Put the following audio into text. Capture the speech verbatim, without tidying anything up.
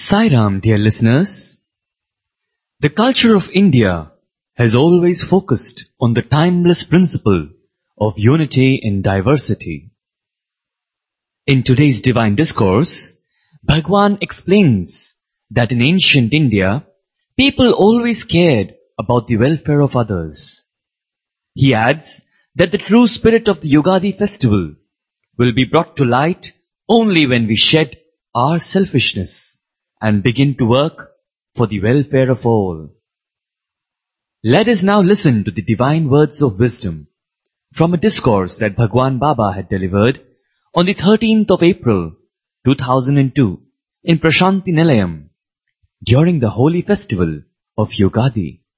Sai Ram, dear listeners. The culture of India has always focused on the timeless principle of unity in diversity. In today's divine discourse, Bhagwan explains that in ancient India, people always cared about the welfare of others. He adds that the true spirit of the Yugadi festival will be brought to light only when we shed our selfishness and begin to work for the welfare of all. Let us now listen to the divine words of wisdom from a discourse that Bhagwan Baba had delivered on the thirteenth of April, two thousand two in Prashanti Nilayam during the holy festival of Yugadi.